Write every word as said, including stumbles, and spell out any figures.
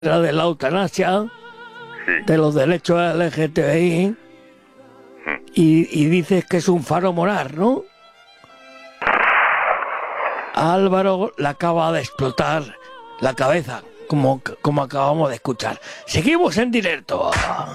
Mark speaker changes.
Speaker 1: de la eutanasia,
Speaker 2: Sí.
Speaker 1: de los derechos L G T B I, y, y dices que es un faro moral, ¿no? A Álvaro le acaba de explotar la cabeza, como, como acabamos de escuchar. Seguimos en directo.